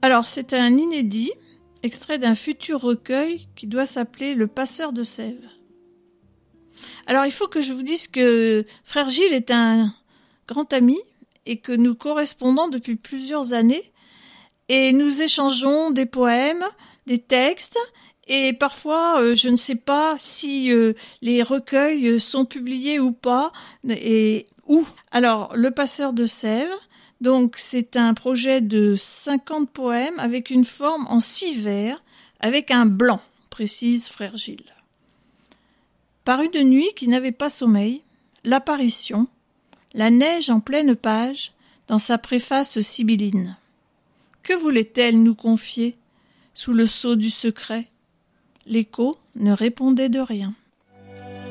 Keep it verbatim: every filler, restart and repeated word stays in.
Alors, c'est un inédit, extrait d'un futur recueil qui doit s'appeler « Le passeur de sève ». Alors, il faut que je vous dise que frère Gilles est un grand ami et que nous correspondons depuis plusieurs années et nous échangeons des poèmes, des textes et parfois, euh, je ne sais pas si euh, les recueils sont publiés ou pas et où. Alors, Le passeur de sève, donc c'est un projet de cinquante poèmes avec une forme en six vers avec un blanc, précise frère Gilles. Par une nuit qui n'avait pas sommeil, l'apparition, la neige en pleine page, dans sa préface sibylline. Que voulait-elle nous confier sous le sceau du secret ? L'écho ne répondait de rien.